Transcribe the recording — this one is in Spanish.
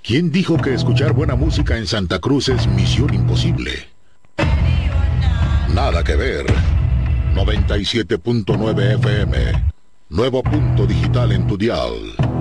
¿Quién dijo que escuchar buena música en Santa Cruz es misión imposible? Nada que ver. 97.9 FM. Nuevo punto digital en tu dial.